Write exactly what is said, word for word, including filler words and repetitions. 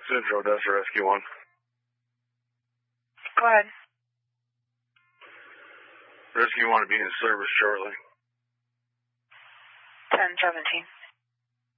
Central Odessa Rescue one. Go ahead. Rescue one to be in service shortly. ten seventeen.